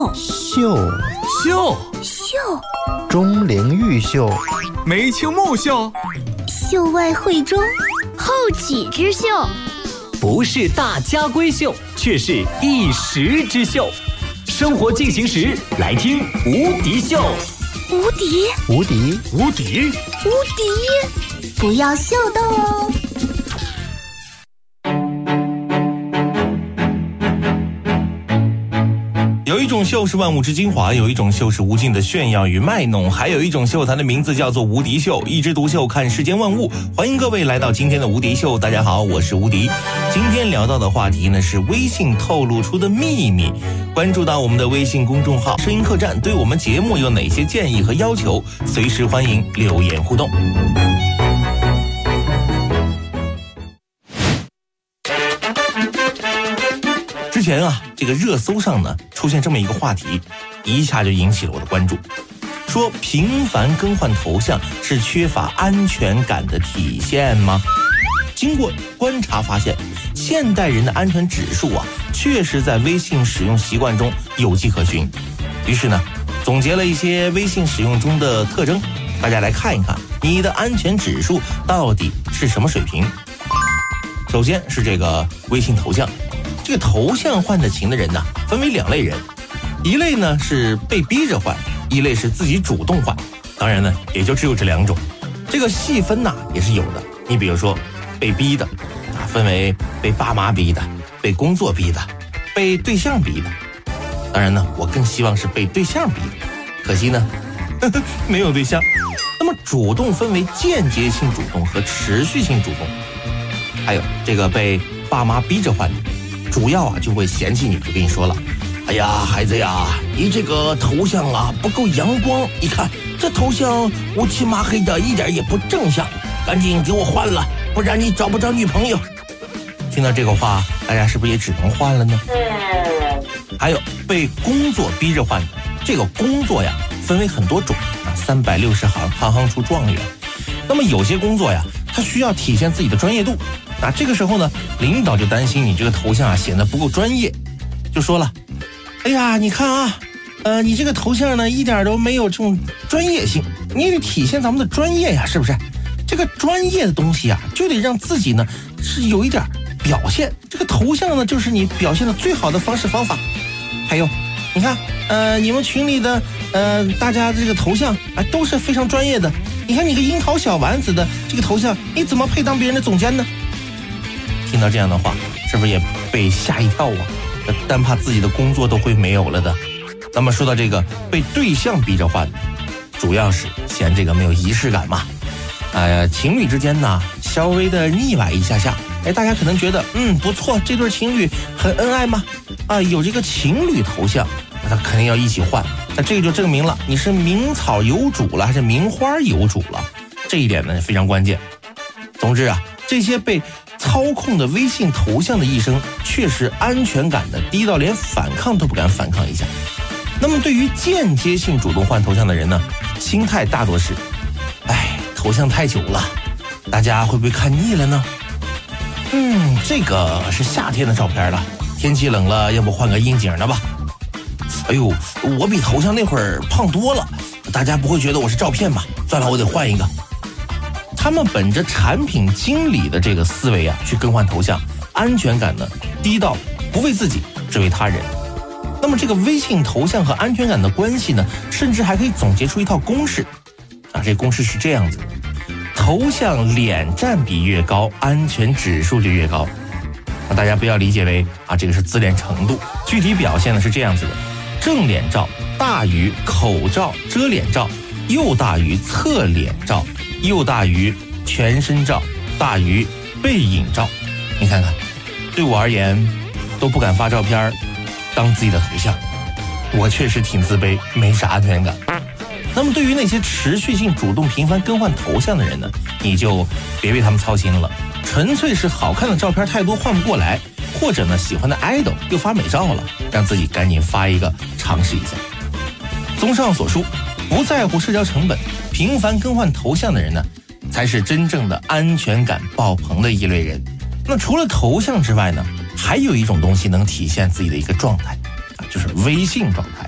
秀，钟灵毓秀， 眉清目秀， 秀外慧中，后起之秀， 不是大家闺秀，却是一时之秀。生活进行时，来听无敌秀。 无敌，不要秀逗哦。 有一种秀是万物之精华，有一种秀是无尽的炫耀与卖弄，还有一种秀，它的名字叫做无敌秀，一枝独秀看世间万物。欢迎各位来到今天的无敌秀，大家好，我是无敌。今天聊到的话题呢是微信透露出的秘密。关注到我们的微信公众号声音客栈，对我们节目有哪些建议和要求，随时欢迎留言互动。之前这个热搜上呢出现这么一个话题，一下就引起了我的关注，说频繁更换头像是缺乏安全感的体现吗？经过观察发现，现代人的安全指数确实在微信使用习惯中有迹可循。于是呢，总结了一些微信使用中的特征，大家来看一看你的安全指数到底是什么水平。首先是这个微信头像，这个头像换得勤的人呢，分为两类人，一类呢是被逼着换，一类是自己主动换。当然呢，也就只有这两种。这个细分也是有的。你比如说被逼的分为被爸妈逼的、被工作逼的、被对象逼的。当然呢，我更希望是被对象逼的，可惜呢没有对象。那么主动分为间接性主动和持续性主动。还有这个被爸妈逼着换的，主要就会嫌弃你，就跟你说了，哎呀孩子呀，你这个头像不够阳光，你看这头像乌漆麻黑的，一点也不正向，赶紧给我换了，不然你找不着女朋友。听到这个话，大家是不是也只能换了呢？还有被工作逼着换的，这个工作分为很多种，360行，行行出状元。那么有些工作它需要体现自己的专业度，这个时候呢，领导就担心你这个头像显得不够专业，就说了，哎呀，你看你这个头像呢一点都没有这种专业性，你也得体现咱们的专业是不是？这个专业的东西就得让自己呢是有一点表现，这个头像呢就是你表现的最好的方式方法。还有你看你们群里的大家这个头像都是非常专业的，你看你个樱桃小丸子的这个头像，你怎么配当别人的总监呢？听到这样的话，是不是也被吓一跳单怕自己的工作都会没有了的。那么说到这个被对象逼着换，主要是嫌这个没有仪式感嘛。情侣之间呢稍微的腻歪一下，大家可能觉得不错，这对情侣很恩爱吗？有这个情侣头像，那肯定要一起换。那这个就证明了你是名草有主了还是名花有主了，这一点呢非常关键。总之这些被操控的微信头像的一生，确实安全感的低到连反抗都不敢反抗一下。那么对于间接性主动换头像的人呢，心态大多是，头像太久了，大家会不会看腻了呢？这个是夏天的照片了，天气冷了，要不换个应景的吧？哎呦，我比头像那会儿胖多了，大家不会觉得我是照片吧？算了，我得换一个。他们本着产品经理的这个思维去更换头像，安全感呢低到不为自己，只为他人。那么这个微信头像和安全感的关系呢，甚至还可以总结出一套公式这公式是这样子：头像脸占比越高，安全指数就越高。大家不要理解为这个是自恋程度，具体表现呢是这样子的：正脸照大于口罩遮脸照，又大于侧脸照，又大于全身照，大于背影照。你看看，对我而言都不敢发照片当自己的头像，我确实挺自卑，没啥安全感。那么对于那些持续性主动频繁更换头像的人呢，你就别为他们操心了，纯粹是好看的照片太多换不过来，或者呢喜欢的 idol 又发美照了，让自己赶紧发一个尝试一下。综上所述，不在乎社交成本，频繁更换头像的人呢，才是真正的安全感爆棚的一类人。那除了头像之外呢，还有一种东西能体现自己的一个状态就是微信状态。